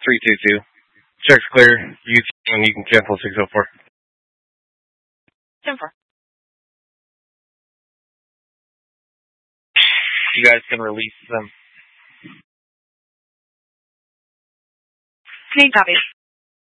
322. Check's clear. You can cancel 604. 10-4. You guys can release them. Need copy.